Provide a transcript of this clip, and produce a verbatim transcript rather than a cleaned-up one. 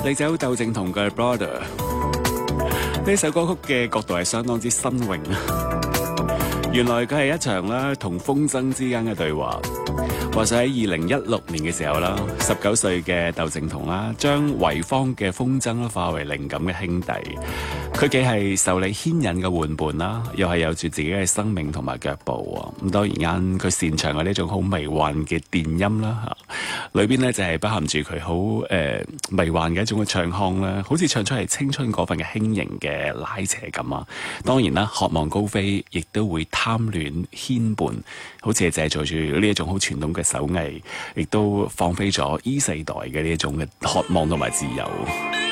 你走竇靖童嘅 Brother 呢首歌曲嘅角度係相當之新穎啊！原來佢係一場啦同風箏之間嘅對話。話說喺二零一六年嘅時候啦，十九歲嘅竇靖童啦，將濰坊嘅風箏啦化為靈感嘅兄弟。佢既係受你牽引嘅玩伴啦，又係有住自己嘅生命同埋腳步喎。咁當然間佢擅長嘅呢種好迷幻嘅電音啦嚇，裏邊咧就係包含住佢好誒迷幻嘅一種嘅唱腔啦，好似唱出嚟青春嗰份嘅輕盈嘅拉扯感啊。當然啦，渴望高飛，亦都會貪戀牽絆，好似係借助住呢一種好傳統嘅手藝，亦都放飛咗 E 世代嘅呢一種嘅渴望同埋自由。